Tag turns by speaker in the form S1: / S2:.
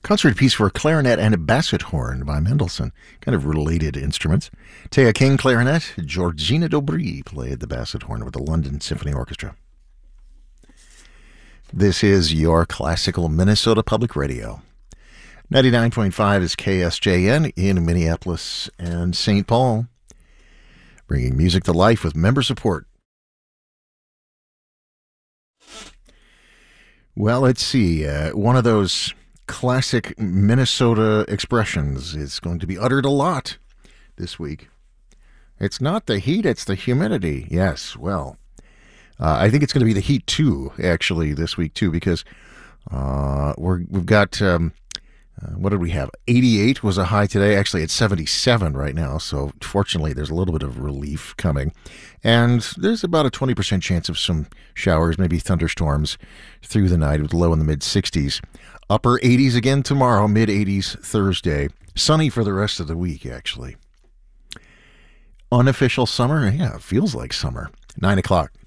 S1: Concert piece for clarinet and basset horn by Mendelssohn, kind of related instruments. Taya King, clarinet. Georgina Dobry played the basset horn with the London Symphony Orchestra. This is your classical Minnesota Public Radio. 99.5 is KSJN in Minneapolis and St. Paul, bringing music to life with member support. Well, let's see. One of those classic Minnesota expressions is going to be uttered a lot this week. It's not the heat, it's the humidity. Yes, well, I think it's going to be the heat too, actually, this week too, because we've got, what did we have? 88 was a high today. Actually, it's 77 right now, so fortunately there's a little bit of relief coming. And there's about a 20% chance of some showers, maybe thunderstorms through the night with low in the mid-60s. Upper 80s again tomorrow, mid-80s Thursday. Sunny for the rest of the week, actually. Unofficial summer? Yeah, it feels like summer. 9 o'clock.